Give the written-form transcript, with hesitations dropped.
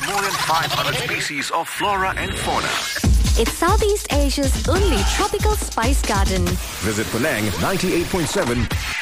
more than 500 species of flora and fauna. It's Southeast Asia's only tropical spice garden. Visit Penang 98.7